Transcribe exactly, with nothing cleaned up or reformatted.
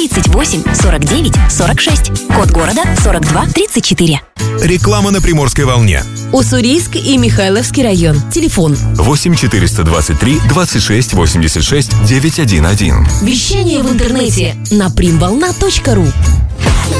тридцать восемь сорок девять сорок шесть. Код города сорок два тридцать четыре. Реклама на Приморской волне. Уссурийск и Михайловский район. Телефон восемь четыреста двадцать три двадцать шесть восемьдесят шесть девятьсот одиннадцать. Вещание в интернете на примволна точка ру.